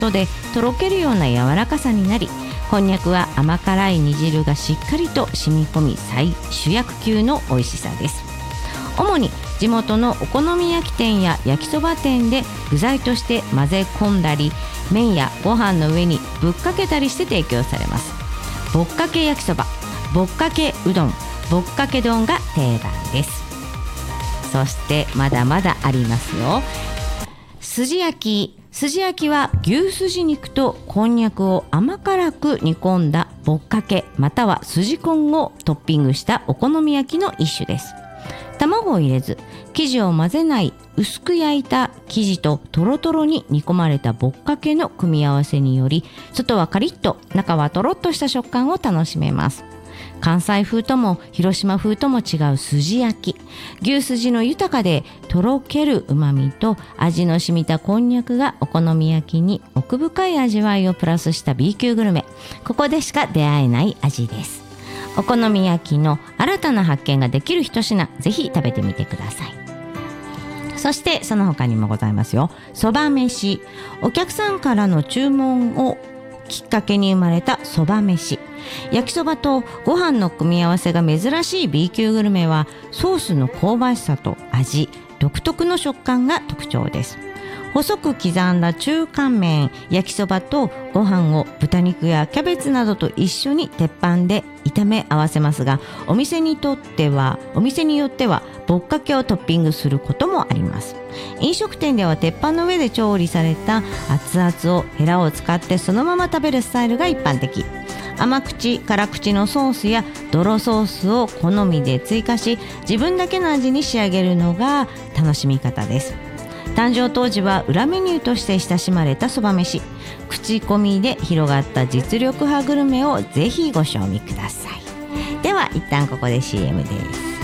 ことでとろけるような柔らかさになり、こんにゃくは甘辛い煮汁がしっかりと染み込み主役級の美味しさです。主に地元のお好み焼き店や焼きそば店で具材として混ぜ込んだり、麺やご飯の上にぶっかけたりして提供されます。ぼっかけ焼きそば、ぼっかけうどん、ぼっかけ丼が定番です。そしてまだまだありますよ。すじ焼き。すじ焼きは牛すじ肉とこんにゃくを甘辛く煮込んだぼっかけまたはすじこんをトッピングしたお好み焼きの一種です。卵を入れず生地を混ぜない薄く焼いた生地とトロトロに煮込まれたぼっかけの組み合わせにより、外はカリッと中はトロッとした食感を楽しめます。関西風とも広島風とも違うすじ焼き。牛すじの豊かでとろけるうまみと味の染みたこんにゃくがお好み焼きに奥深い味わいをプラスした B 級グルメ。ここでしか出会えない味です。お好み焼きの新たな発見ができる一品、ぜひ食べてみてください。そしてその他にもございますよ。そば飯。お客さんからの注文をきっかけに生まれたそば飯。焼きそばとご飯の組み合わせが珍しい B 級グルメは、ソースの香ばしさと味、独特の食感が特徴です。細く刻んだ中間麺、焼きそばとご飯を豚肉やキャベツなどと一緒に鉄板で炒め合わせますが、お店によってはぼっかけをトッピングすることもあります。飲食店では鉄板の上で調理された熱々をヘラを使ってそのまま食べるスタイルが一般的。甘口辛口のソースや泥ソースを好みで追加し、自分だけの味に仕上げるのが楽しみ方です。誕生当時は裏メニューとして親しまれたそば飯。口コミで広がった実力派グルメをぜひご賞味ください。では一旦ここで CM です。